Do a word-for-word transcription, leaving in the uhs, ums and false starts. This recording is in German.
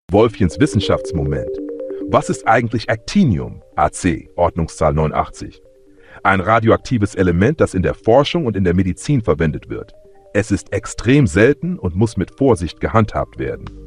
Wolfchens Wissenschaftsmoment. Was ist eigentlich Actinium, A C, Ordnungszahl neunundachtzig? Ein radioaktives Element, das in der Forschung und in der Medizin verwendet wird. Es ist extrem selten und muss mit Vorsicht gehandhabt werden.